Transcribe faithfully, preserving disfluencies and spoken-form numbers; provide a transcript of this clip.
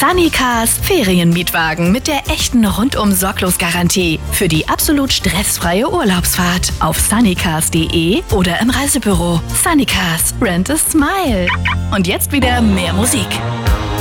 Sunnycars Ferienmietwagen mit der echten Rundum-Sorglos-Garantie. Für die absolut stressfreie Urlaubsfahrt auf sunnycars punkt de oder im Reisebüro. Sunnycars, rent a smile. Und jetzt wieder mehr Musik.